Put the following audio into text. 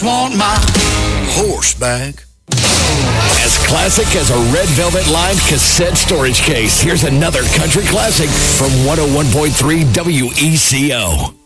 Want my horseback. As classic as a red velvet lined cassette storage case, here's another country classic from 101.3 WECO.